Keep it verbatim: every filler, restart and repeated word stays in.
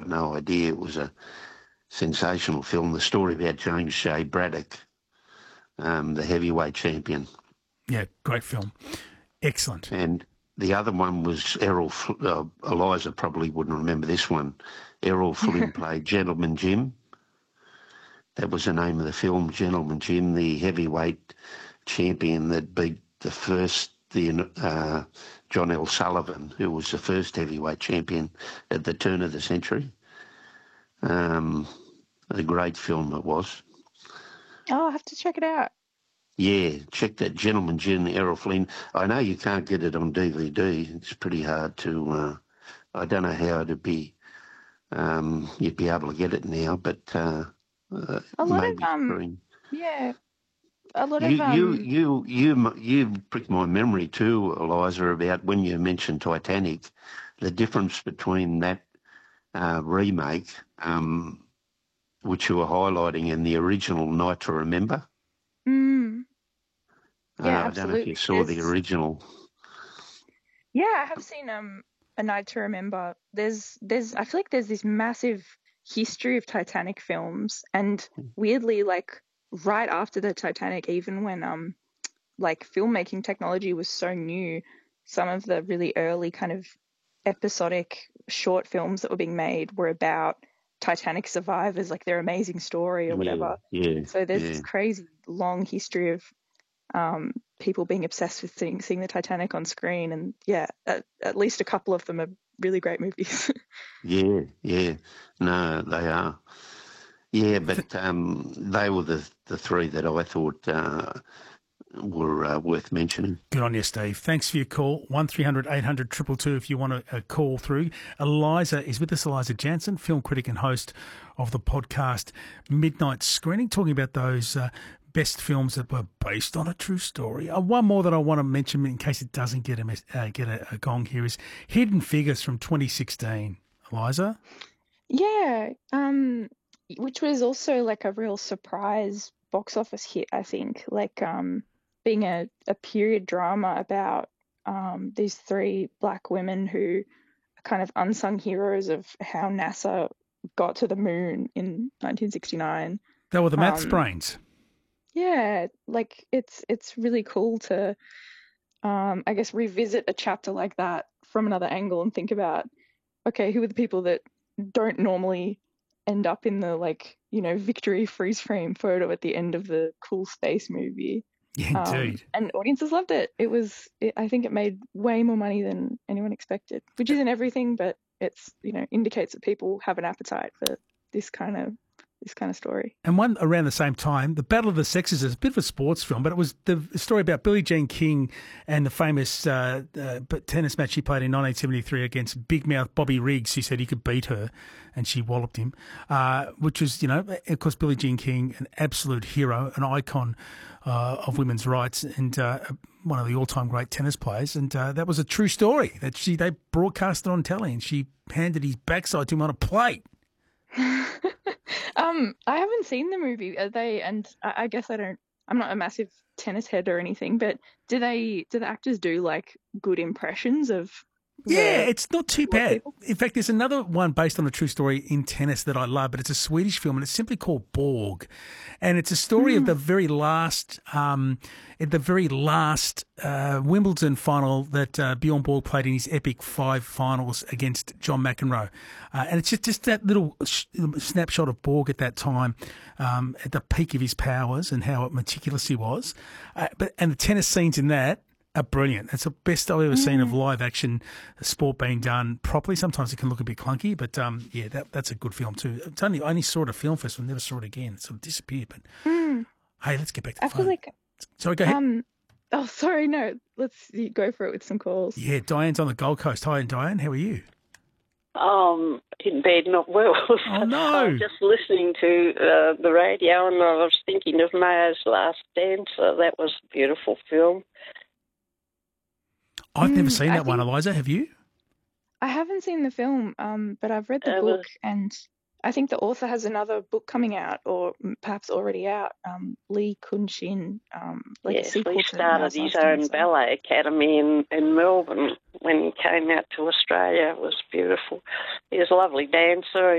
got no idea. It was a sensational film. The story about James Shea Braddock, um, the heavyweight champion. Yeah, great film. Excellent. And the other one was Errol, uh, Eliza probably wouldn't remember this one. Errol Flynn played Gentleman Jim. That was the name of the film, Gentleman Jim, the heavyweight champion that beat the first, the uh, John L. Sullivan, who was the first heavyweight champion at the turn of the century. Um, a great film it was. Oh, I'll have to check it out. Yeah, check that Gentleman Jim, Errol Flynn. I know you can't get it on D V D. It's pretty hard to, uh, I don't know how it'd be, um, you'd be able to get it now, but uh, uh, A lot maybe of, um, screen. yeah, a lot You, of, um, you, you, you, you pricked my memory too, Eliza, about when you mentioned Titanic, the difference between that uh, remake, um, which you were highlighting, and the original Night to Remember. mm, yeah, uh, I don't know if you absolutely. saw the There's- original. Yeah, I have seen um A Night to Remember. There's there's I feel like there's this massive history of Titanic films, and weirdly, like right after the Titanic, even when um like filmmaking technology was so new, some of the really early kind of episodic short films that were being made were about Titanic survivors, like their amazing story or whatever. Yeah, yeah, So there's yeah. this crazy long history of um, people being obsessed with seeing, seeing the Titanic on screen, and yeah, at, at least a couple of them are really great movies. Yeah, yeah. No, they are. Yeah, but um, they were the, the three that I thought uh, were uh, worth mentioning. Good on you, Steve. Thanks for your call. one three hundred eight hundred two two two if you want to uh, call through. Eliza is with us, Eliza Jansen, film critic and host of the podcast Midnight Screening, talking about those uh, best films that were based on a true story. Uh, one more that I want to mention in case it doesn't get a, mes- uh, get a, a gong here is Hidden Figures from twenty sixteen. Eliza? Yeah, um, which was also like a real surprise box office hit, I think. Like um, being a, a period drama about um, these three black women who are kind of unsung heroes of how NASA got to the moon in nineteen sixty-nine. They were the maths Um, brains. Yeah, like it's it's really cool to, um, I guess, revisit a chapter like that from another angle and think about, okay, who are the people that don't normally end up in the, like, you know, victory freeze frame photo at the end of the cool space movie. Yeah, Um, indeed. and audiences loved it. It was, it, I think it made way more money than anyone expected, which isn't everything, but it's, you know, indicates that people have an appetite for this kind of this kind of story. And one around the same time, The Battle of the Sexes is a bit of a sports film, but it was the story about Billie Jean King and the famous uh, uh, tennis match she played in nineteen seventy-three against big mouth Bobby Riggs, who said he could beat her, and she walloped him, uh, which was, you know, of course, Billie Jean King, an absolute hero, an icon uh, of women's rights, and uh, one of the all-time great tennis players. And uh, that was a true story that she they broadcast it on telly, and she handed his backside to him on a plate. um, I haven't seen the movie. Are they? And I, I guess I don't. I'm not a massive tennis head or anything, but do they? Do the actors do like good impressions of? Yeah, the- it's not too bad. In fact, there's another one based on a true story in tennis that I love, but it's a Swedish film and it's simply called Borg. And it's a story of the very last, um, at the very last uh, Wimbledon final that uh, Bjorn Borg played in his epic five finals against John McEnroe. Uh, and it's just, just that little sh- snapshot of Borg at that time, um, at the peak of his powers and how meticulous he was. Uh, but and the tennis scenes in that are brilliant. That's the best I've ever seen of live action sport being done properly. Sometimes it can look a bit clunky, but um, yeah, that that's a good film too. It's only I only saw it at a film festival, never saw it again. It sort of disappeared. But Mm, hey, let's get back to the I phone. feel like. Sorry, go ahead. Um. Oh, sorry. No. Let's you go for it with some calls. yeah, Diane's on the Gold Coast. Hi, Diane. How are you? Um, in bed, not well. Oh, no. I was just listening to uh, the radio and I was thinking of Maya's Last Dance. Uh, that was a beautiful film. I've never Mm, seen I that one, think- Eliza. Have you? I haven't seen the film, um, but I've read the Uh, book, and I think the author has another book coming out, or m- perhaps already out. Um, Lee Kun-shin, um, like a Yes, sequel he to started Mao's his Last own Dance. ballet academy in, in Melbourne when he came out to Australia. It was beautiful. He was a lovely dancer.